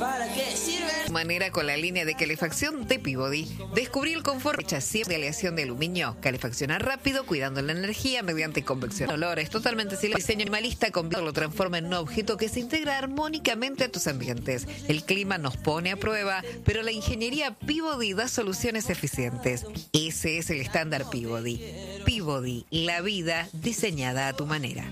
¿Para qué sirve? Manera con la línea de calefacción de Peabody. Descubrí el confort chasis de aleación de aluminio. Calefacciona rápido, cuidando la energía mediante convección. Olores totalmente sin diseño minimalista, lo transforma en un objeto que se integra armónicamente a tus ambientes. El clima nos pone a prueba, pero la ingeniería Peabody da soluciones eficientes. Ese es el estándar Peabody. Peabody, la vida diseñada a tu manera.